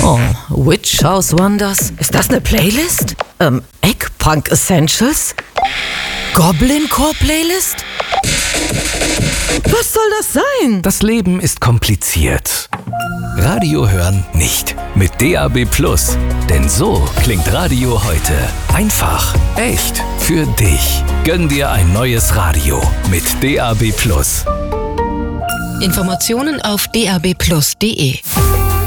Oh, Witch House Wonders? Ist das eine Playlist? Eggpunk Essentials? Goblin Core Playlist? Was soll das sein? Das Leben ist kompliziert. Radio hören nicht. Mit DAB+. Denn so klingt Radio heute. Einfach, echt, für dich. Gönn dir ein neues Radio mit DAB+. Informationen auf dabplus.de.